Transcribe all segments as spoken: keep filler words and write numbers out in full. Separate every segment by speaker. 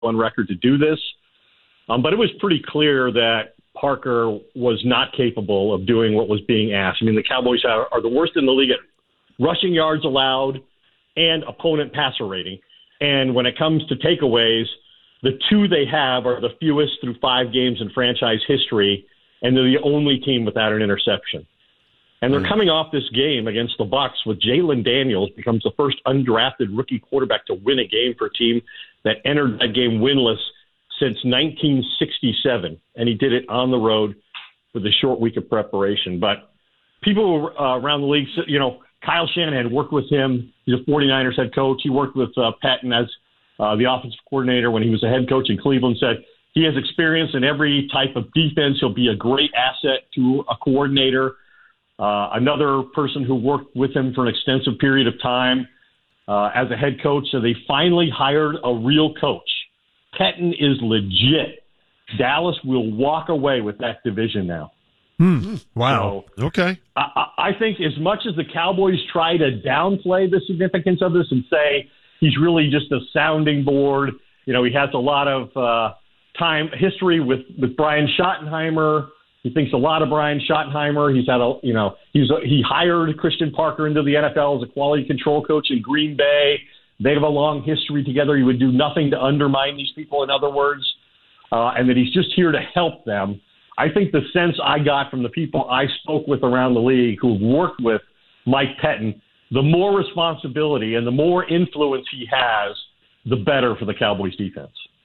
Speaker 1: on record to do this. Um, but it was pretty clear that Parker was not capable of doing what was being asked. I mean, the Cowboys are, are the worst in the league at rushing yards allowed and opponent passer rating. And when it comes to takeaways, the two they have are the fewest through five games in franchise history, and they're the only team without an interception. And they're coming off this game against the Bucs with Jalen Daniels becomes the first undrafted rookie quarterback to win a game for a team that entered that game winless since nineteen sixty-seven, and he did it on the road with a short week of preparation. But people uh, around the league, you know, Kyle Shanahan worked with him. He's a 49ers head coach. He worked with uh, Patton as uh, the offensive coordinator when he was a head coach in Cleveland, said he has experience in every type of defense. He'll be a great asset to a coordinator. Uh, another person who worked with him for an extensive period of time uh, as a head coach. So they finally hired a real coach. Pettin is legit. Dallas will walk away with that division now.
Speaker 2: Hmm. Wow.
Speaker 1: So,
Speaker 3: okay.
Speaker 1: I, I think as much as the Cowboys try to downplay the significance of this and say he's really just a sounding board, you know, he has a lot of uh, time history with, with Brian Schottenheimer. He thinks a lot of Brian Schottenheimer. He's had a, you know, he's a, he hired Christian Parker into the N F L as a quality control coach in Green Bay. They have a long history together. He would do nothing to undermine these people, in other words, uh, and that he's just here to help them. I think the sense I got from the people I spoke with around the league who worked with Mike Pettin, the more responsibility and the more influence he has, the better for the Cowboys defense.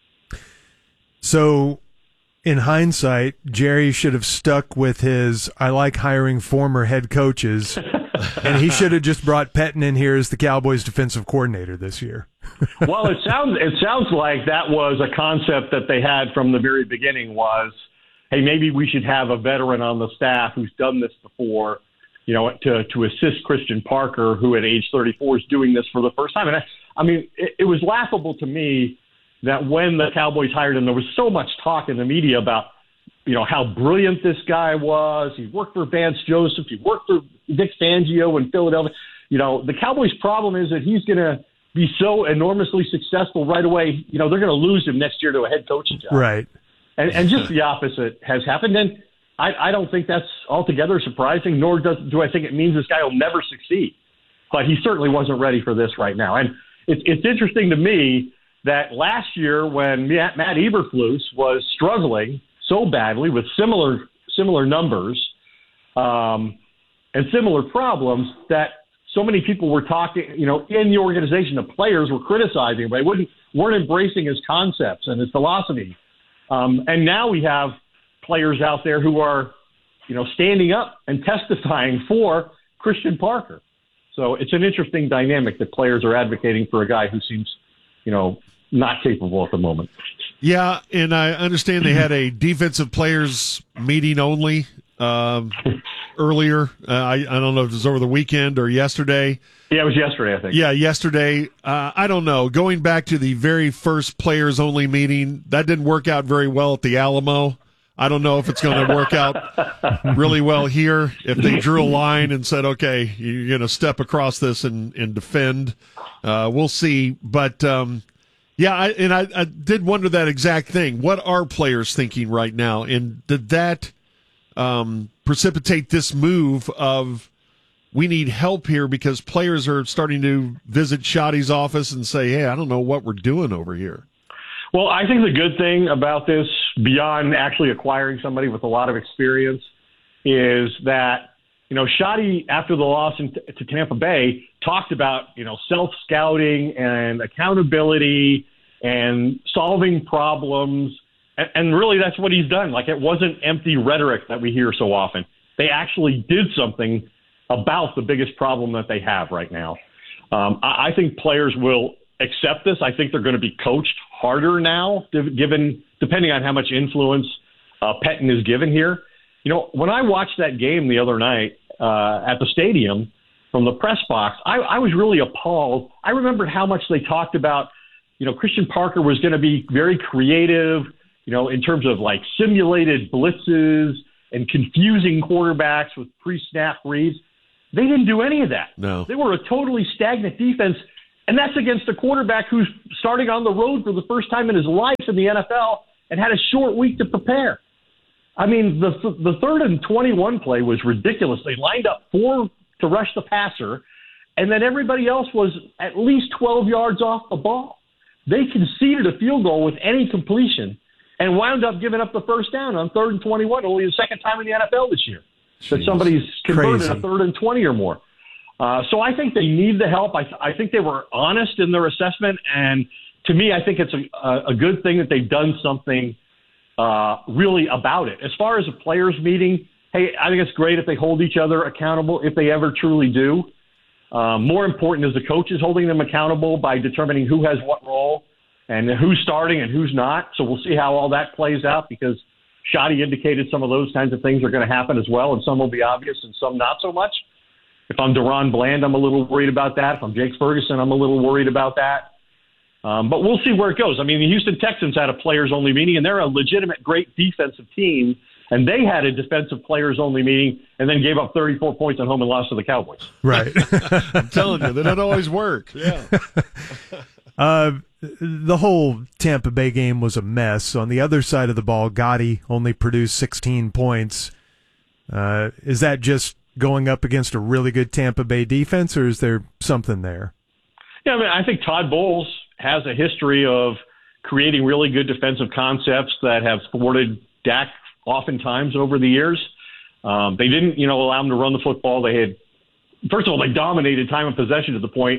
Speaker 2: So, in hindsight, Jerry should have stuck with his, I like hiring former head coaches, and he should have just brought Pettin in here as the Cowboys defensive coordinator this year.
Speaker 1: Well, it sounds it sounds like that was a concept that they had from the very beginning was, hey, maybe we should have a veteran on the staff who's done this before, you know, to, to assist Christian Parker, who at age thirty-four is doing this for the first time. And I, I mean, it, it was laughable to me that when the Cowboys hired him, there was so much talk in the media about, you know, how brilliant this guy was. He worked for Vance Joseph. He worked for Vic Fangio in Philadelphia. You know, the Cowboys' problem is that he's going to be so enormously successful right away. You know, they're going to lose him next year to a head coaching job.
Speaker 2: Right.
Speaker 1: And, and just the opposite has happened. And I, I don't think that's altogether surprising, nor does, do I think it means this guy will never succeed. But he certainly wasn't ready for this right now. And it, it's interesting to me that last year when Matt, Matt Eberflus was struggling so badly with similar similar numbers um, and similar problems, that so many people were talking, you know, in the organization, the players were criticizing him. They wouldn't weren't embracing his concepts and his philosophy. Um, and now we have players out there who are, you know, standing up and testifying for Christian Parker. So it's an interesting dynamic that players are advocating for a guy who seems, you know, not capable at the moment.
Speaker 3: Yeah, and I understand they had a defensive players meeting only um, earlier. Uh, I, I don't know if it was over the weekend or yesterday.
Speaker 1: Yeah, it was yesterday, I think.
Speaker 3: Yeah, yesterday. Uh, I don't know. Going back to the very first players only meeting, that didn't work out very well at the Alamo. I don't know if it's going to work out really well here. If they drew a line and said, okay, you're going to step across this and, and defend, uh, we'll see. But, um, yeah, I, and I, I did wonder that exact thing. What are players thinking right now? And did that um, precipitate this move of we need help here because players are starting to visit Schotty's office and say, hey, I don't know what we're doing over here?
Speaker 1: Well, I think the good thing about this, beyond actually acquiring somebody with a lot of experience, is that, you know, Schotty, after the loss in, to Tampa Bay, talked about, you know, self-scouting and accountability and solving problems. And, and really that's what he's done. Like, it wasn't empty rhetoric that we hear so often. They actually did something about the biggest problem that they have right now. Um, I, I think players will accept this. I think they're going to be coached harder now, given depending on how much influence uh, Pettin is given here. You know, when I watched that game the other night uh, at the stadium from the press box, I, I was really appalled. I remembered how much they talked about, you know, Christian Parker was going to be very creative, you know, in terms of like simulated blitzes and confusing quarterbacks with pre-snap reads. They didn't do any of that.
Speaker 3: No.
Speaker 1: They were a totally stagnant defense. And that's against a quarterback who's starting on the road for the first time in his life in the N F L and had a short week to prepare. I mean, the the third and twenty-one play was ridiculous. They lined up four to rush the passer, and then everybody else was at least twelve yards off the ball. They conceded a field goal with any completion and wound up giving up the first down on third and twenty-one, only the second time in the N F L this year Jeez, that somebody's converted
Speaker 2: crazy.
Speaker 1: a third and twenty or more. Uh, so I think they need the help. I, th- I think they were honest in their assessment, and to me, I think it's a, a good thing that they've done something uh, really about it. As far as a players' meeting, hey, I think it's great if they hold each other accountable, if they ever truly do. Uh, more important is the coaches holding them accountable by determining who has what role and who's starting and who's not. So we'll see how all that plays out, because Shoddy indicated some of those kinds of things are going to happen as well, and some will be obvious and some not so much. If I'm Deron Bland, I'm a little worried about that. If I'm Jake Ferguson, I'm a little worried about that. Um, but we'll see where it goes. I mean, the Houston Texans had a players-only meeting, and they're a legitimate great defensive team, and they had a defensive players-only meeting and then gave up thirty-four points at home and lost to the Cowboys.
Speaker 2: Right.
Speaker 3: I'm telling you, they don't always work. Yeah.
Speaker 2: Uh, the whole Tampa Bay game was a mess. On the other side of the ball, Gotti only produced sixteen points. Uh, is that just going up against a really good Tampa Bay defense, or is there something there?
Speaker 1: Yeah, I mean, I think Todd Bowles has a history of creating really good defensive concepts that have thwarted Dak oftentimes over the years. Um, they didn't, you know, allow him to run the football. They had, first of all, they dominated time of possession to the point,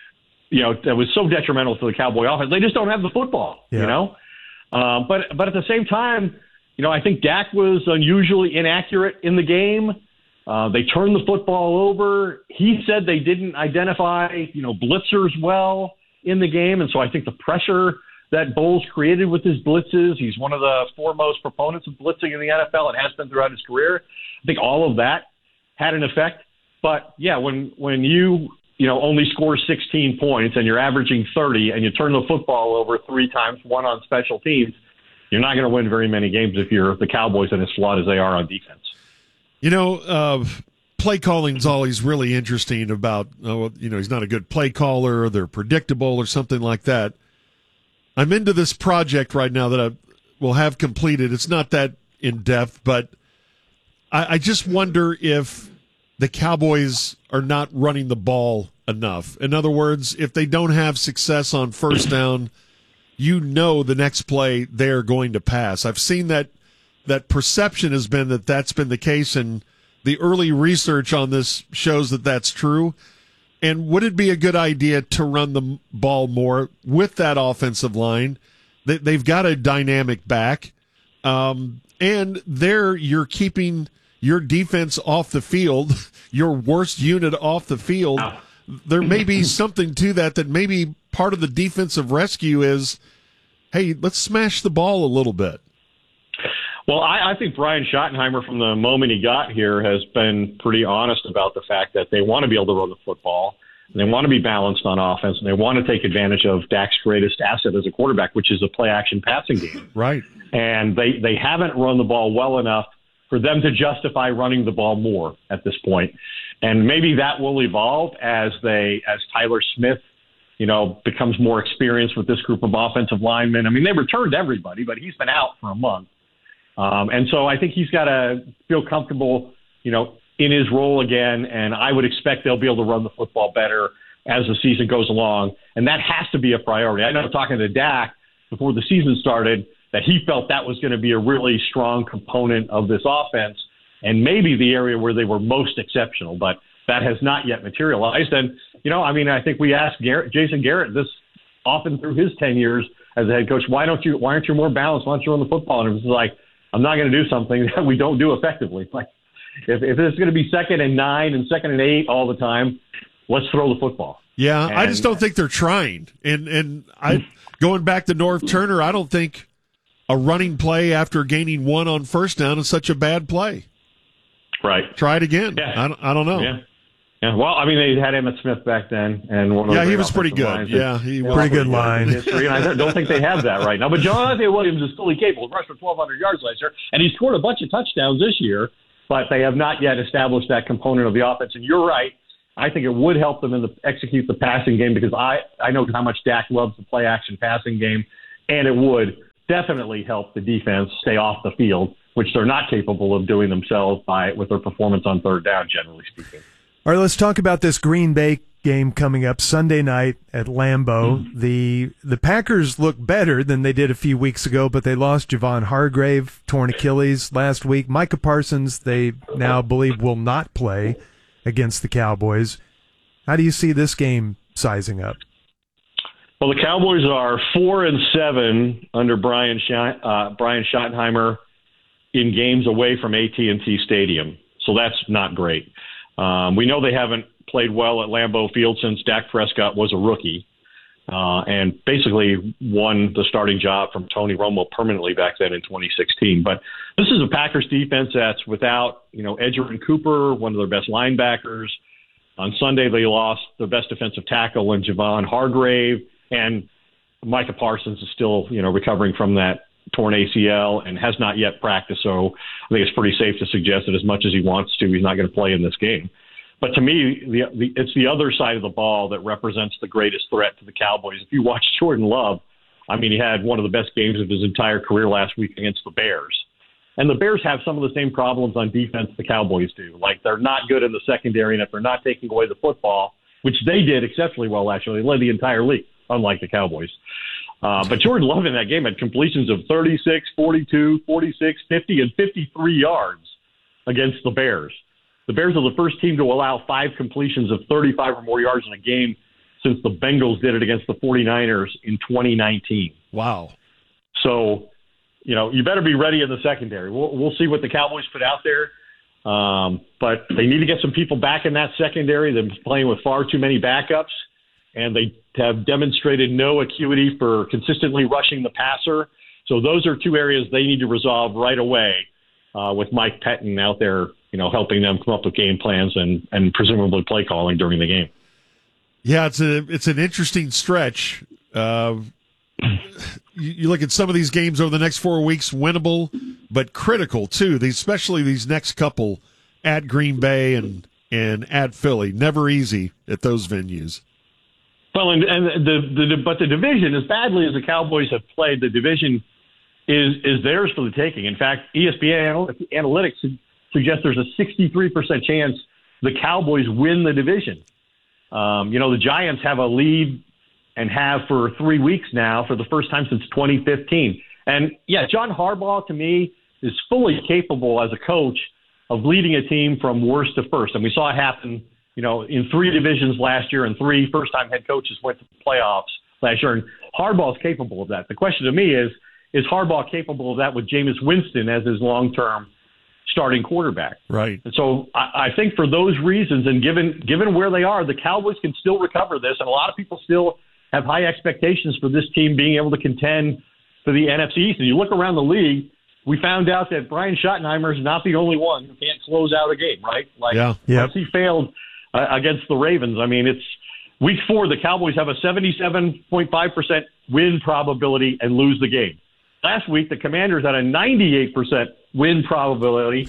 Speaker 1: you know, that was so detrimental to the Cowboy offense. They just don't have the football, yeah. you know. Um, but but at the same time, you know, I think Dak was unusually inaccurate in the game. Uh, they turned the football over. He said they didn't identify, you know, blitzers well in the game. And so I think the pressure that Bowles created with his blitzes, he's one of the foremost proponents of blitzing in the N F L and has been throughout his career. I think all of that had an effect. But, yeah, when, when you, you know, only score sixteen points and you're averaging thirty and you turn the football over three times, one on special teams, you're not going to win very many games if you're the Cowboys and as flawed as they are on defense.
Speaker 3: You know, uh, play calling is always really interesting about, uh, you know, he's not a good play caller or they're predictable or something like that. I'm into this project right now that I will have completed. It's not that in-depth, but I, I just wonder if the Cowboys are not running the ball enough. In other words, if they don't have success on first down, you know the next play they're going to pass. I've seen that that perception has been that that's been the case, and the early research on this shows that that's true. And would it be a good idea to run the ball more with that offensive line? They've got a dynamic back, um, and there you're keeping your defense off the field, your worst unit off the field. There may be something to that, that maybe part of the defensive rescue is, hey, let's smash the ball a little bit.
Speaker 1: Well, I, I think Brian Schottenheimer, from the moment he got here, has been pretty honest about the fact that they want to be able to run the football, and they want to be balanced on offense, and they want to take advantage of Dak's greatest asset as a quarterback, which is a play-action passing game.
Speaker 3: Right.
Speaker 1: And they, they haven't run the ball well enough for them to justify running the ball more at this point. And maybe that will evolve as they as Tyler Smith, you know, becomes more experienced with this group of offensive linemen. I mean, they returned everybody, but he's been out for a month. Um, and so I think he's got to feel comfortable, you know, in his role again. And I would expect they'll be able to run the football better as the season goes along. And that has to be a priority. I know talking to Dak before the season started that he felt that was going to be a really strong component of this offense and maybe the area where they were most exceptional. But that has not yet materialized. And, you know, I mean, I think we asked Garrett, Jason Garrett this often through his ten years as a head coach, why don't you, why aren't you more balanced? Why don't you run the football? And it was like, I'm not going to do something that we don't do effectively. Like, if, if it's going to be second and nine and second and eight all the time, let's throw the football.
Speaker 3: Yeah,
Speaker 1: and,
Speaker 3: I just don't think they're trying. And and I going back to Norv Turner, I don't think a running play after gaining one on first down is such a bad play.
Speaker 1: Right.
Speaker 3: Try it again.
Speaker 1: Yeah.
Speaker 3: I don't, I don't know.
Speaker 1: Yeah. Yeah. Well, I mean, they had Emmett Smith back then, and one of
Speaker 3: yeah,
Speaker 1: the
Speaker 3: he was pretty good. Yeah, he was
Speaker 2: pretty good line.
Speaker 1: History, and I don't think they have that right now. But Jonathan Williams is fully capable. Rushed for twelve hundred yards last year, and he scored a bunch of touchdowns this year. But they have not yet established that component of the offense. And you're right. I think it would help them in the execute the passing game because I, I know how much Dak loves the play action passing game, and it would definitely help the defense stay off the field, which they're not capable of doing themselves by with their performance on third down, generally speaking.
Speaker 2: All right, let's talk about this Green Bay game coming up Sunday night at Lambeau. Mm-hmm. The the Packers look better than they did a few weeks ago, but they lost Javon Hargrave, torn Achilles last week. Micah Parsons, they now believe, will not play against the Cowboys. How do you see this game sizing up?
Speaker 1: Well, the Cowboys are four and seven under Brian Sch- uh, Brian Schottenheimer in games away from A T and T Stadium, so that's not great. Um, we know they haven't played well at Lambeau Field since Dak Prescott was a rookie uh, and basically won the starting job from Tony Romo permanently back then in twenty sixteen. But this is a Packers defense that's without, you know, Edgerrin Cooper, one of their best linebackers. On Sunday, they lost their best defensive tackle in Javon Hargrave, and Micah Parsons is still, you know, recovering from that torn A C L and has not yet practiced. So I think it's pretty safe to suggest that as much as he wants to, he's not going to play in this game. But to me, the, the, it's the other side of the ball that represents the greatest threat to the Cowboys. If you watch Jordan Love, I mean, he had one of the best games of his entire career last week against the Bears. And the Bears have some of the same problems on defense the Cowboys do. Like, they're not good in the secondary, and if they're not taking away the football, which they did exceptionally well, actually, they led the entire league, unlike the Cowboys. Uh, but Jordan Love in that game had completions of thirty-six, forty-two, forty-six, fifty, and fifty-three yards against the Bears. The Bears are the first team to allow five completions of thirty-five or more yards in a game since the Bengals did it against the 49ers in twenty nineteen.
Speaker 3: Wow.
Speaker 1: So, you know, you better be ready in the secondary. We'll, we'll see what the Cowboys put out there. Um, but they need to get some people back in that secondary. They're playing with far too many backups, and they have demonstrated no acuity for consistently rushing the passer. So those are two areas they need to resolve right away uh, with Mike Pettin out there, you know, helping them come up with game plans and, and presumably play calling during the game.
Speaker 3: Yeah, it's a it's an interesting stretch. Uh, you, you look at some of these games over the next four weeks, winnable, but critical too. These, especially these next couple at Green Bay and and at Philly, never easy at those venues.
Speaker 1: Well, and, and the, the but the division, as badly as the Cowboys have played, the division is is theirs for the taking. In fact, E S P N analytics suggests there's a sixty-three percent chance the Cowboys win the division. Um, you know, the Giants have a lead and have for three weeks now for the first time since twenty fifteen. And, yeah, John Harbaugh, to me, is fully capable as a coach of leading a team from worst to first. And we saw it happen, you know, in three divisions last year, and three first-time head coaches went to the playoffs last year. And Harbaugh's capable of that. The question to me is, is Harbaugh capable of that with Jameis Winston as his long-term starting quarterback?
Speaker 3: Right.
Speaker 1: And so I, I think for those reasons, and given given where they are, the Cowboys can still recover this. And a lot of people still have high expectations for this team being able to contend for the N F C East. And you look around the league, we found out that Brian Schottenheimer is not the only one who can't close out a game, right? Like,
Speaker 3: yeah.
Speaker 2: Yep.
Speaker 1: once he failed uh, against the Ravens, I mean, it's week four, the Cowboys have a seventy-seven point five percent win probability and lose the game. Last week, the Commanders had a ninety-eight percent win probability,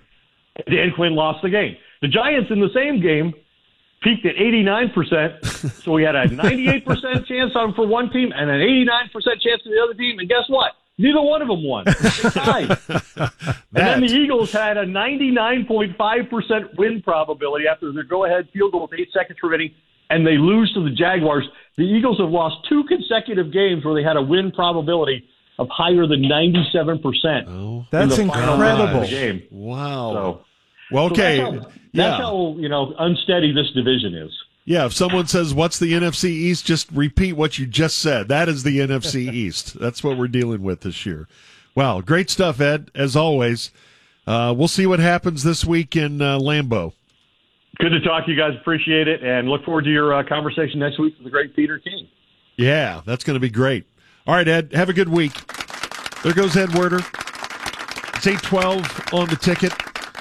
Speaker 1: and Quinn lost the game. The Giants in the same game peaked at eighty-nine percent, so we had a ninety-eight percent chance on for one team and an eighty-nine percent chance for the other team, and guess what? Neither one of them won. They tied. And then the Eagles had a ninety-nine point five percent win probability after their go-ahead field goal with eight seconds remaining, and they lose to the Jaguars. The Eagles have lost two consecutive games where they had a win probability of higher than ninety-seven percent.
Speaker 3: Oh,
Speaker 2: that's incredible.
Speaker 1: Game.
Speaker 3: Wow.
Speaker 1: So,
Speaker 3: well, okay.
Speaker 1: So that's how,
Speaker 3: yeah.
Speaker 1: that's how, you know, unsteady this division is.
Speaker 3: Yeah, if someone says, what's the N F C East, just repeat what you just said. That is the N F C East. That's what we're dealing with this year. Wow, great stuff, Ed, as always. Uh, we'll see what happens this week in uh, Lambeau.
Speaker 1: Good to talk to you guys. Appreciate it, and look forward to your uh, conversation next week with the great Peter King.
Speaker 3: Yeah, that's going to be great. All right, Ed, have a good week. There goes Ed Werder. It's eight twelve on the ticket.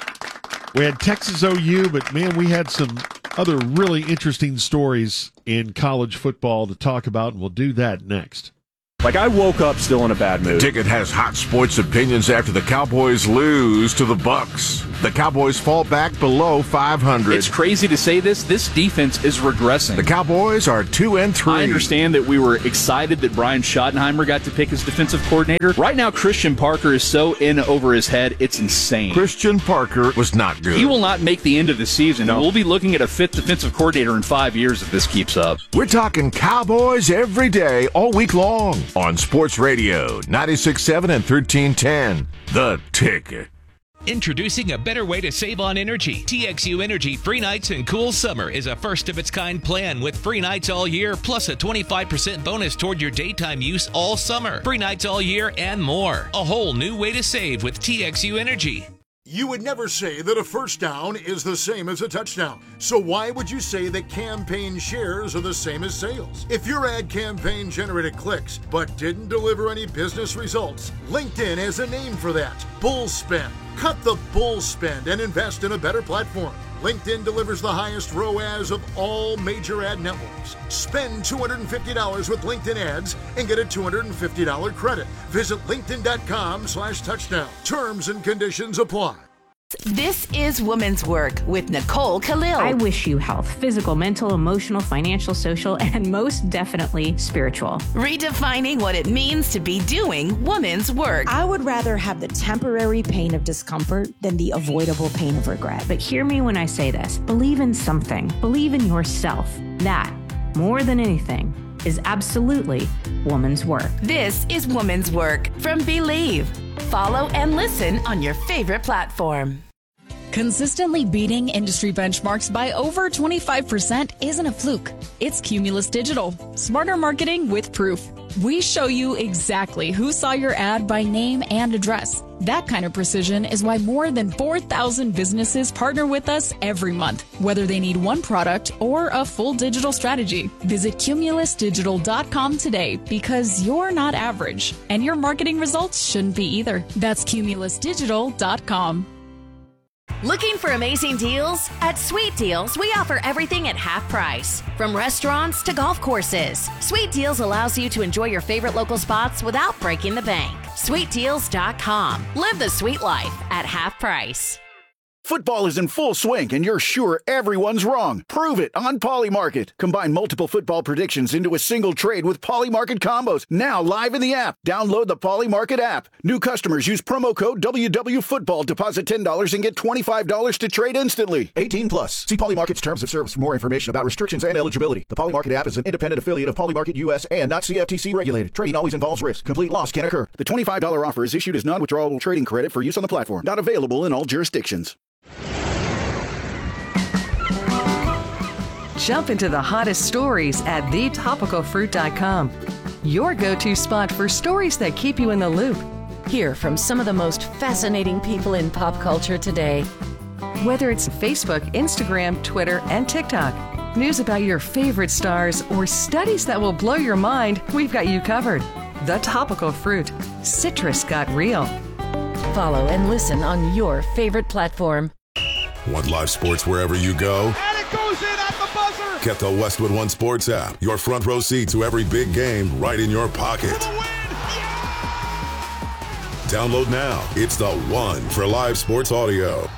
Speaker 3: We had Texas O U, but, man, we had some other really interesting stories in college football to talk about, and we'll do that next.
Speaker 4: Like, I woke up still in a bad mood.
Speaker 5: Ticket has hot sports opinions after the Cowboys lose to the Bucks.
Speaker 4: The Cowboys fall back below five hundred.
Speaker 5: It's crazy to say this. This defense is regressing.
Speaker 4: The Cowboys are two and three.
Speaker 5: I understand that we were excited that Brian Schottenheimer got to pick his defensive coordinator. Right now, Christian Parker is so in over his head, it's insane.
Speaker 4: Christian Parker was not good.
Speaker 5: He will not make the end of the season. No. We'll be looking at a fifth defensive coordinator in five years if this keeps up.
Speaker 4: We're talking Cowboys every day, all week long on Sports Radio ninety-six point seven and thirteen ten. The Ticket.
Speaker 6: Introducing a better way to save on energy. T X U Energy Free Nights and Cool Summer is a first-of-its-kind plan with free nights all year, plus a twenty-five percent bonus toward your daytime use all summer. Free nights all year and more. A whole new way to save with T X U Energy.
Speaker 7: You would never say that a first down is the same as a touchdown. So why would you say that campaign shares are the same as sales? If your ad campaign generated clicks but didn't deliver any business results, LinkedIn has a name for that: bull spend. Cut the bull spend and invest in a better platform. LinkedIn delivers the highest R O A S of all major ad networks. Spend two hundred fifty dollars with LinkedIn ads and get a two hundred fifty dollars credit. Visit linkedin.com slash touchdown. Terms and conditions apply.
Speaker 8: This is Women's Work with Nicole Khalil.
Speaker 9: I wish you health, physical, mental, emotional, financial, social, and most definitely spiritual.
Speaker 8: Redefining what it means to be doing women's work.
Speaker 10: I would rather have the temporary pain of discomfort than the avoidable pain of regret.
Speaker 9: But hear me when I say this. Believe in something. Believe in yourself. That, more than anything, is absolutely woman's work.
Speaker 8: This is Women's Work from Believe. Follow and listen on your favorite platform.
Speaker 11: Consistently beating industry benchmarks by over twenty-five percent isn't a fluke. It's Cumulus Digital. Smarter marketing with proof. We show you exactly who saw your ad by name and address. That kind of precision is why more than four thousand businesses partner with us every month, whether they need one product or a full digital strategy. Visit cumulus digital dot com today, because you're not average, and your marketing results shouldn't be either. That's cumulus digital dot com.
Speaker 8: Looking for amazing deals? At Sweet Deals, we offer everything at half price. From restaurants to golf courses, Sweet Deals allows you to enjoy your favorite local spots without breaking the bank. sweet deals dot com. Live the sweet life at half price.
Speaker 12: Football is in full swing, and you're sure everyone's wrong. Prove it on Polymarket. Combine multiple football predictions into a single trade with Polymarket combos. Now live in the app. Download the Polymarket app. New customers use promo code W W Football. Deposit ten dollars and get twenty-five dollars to trade instantly. eighteen plus. See Polymarket's terms of service for more information about restrictions and eligibility. The Polymarket app is an independent affiliate of Polymarket U S and not C F T C regulated. Trading always involves risk. Complete loss can occur. The twenty-five dollars offer is issued as non-withdrawable trading credit for use on the platform. Not available in all jurisdictions.
Speaker 13: Jump into the hottest stories at the topical fruit dot com. Your go-to spot for stories that keep you in the loop.
Speaker 8: Hear from some of the most fascinating people in pop culture today.
Speaker 13: Whether it's Facebook, Instagram, Twitter, and TikTok, news about your favorite stars, or studies that will blow your mind, we've got you covered. The Topical Fruit. Citrus got real.
Speaker 8: Follow and listen on your favorite platform.
Speaker 14: Want live sports wherever you go?
Speaker 15: And it goes in at the buzzer!
Speaker 14: Get the Westwood One Sports app. Your front row seat to every big game right in your pocket.
Speaker 15: For the win! Yeah!
Speaker 14: Download now. It's the one for live sports audio.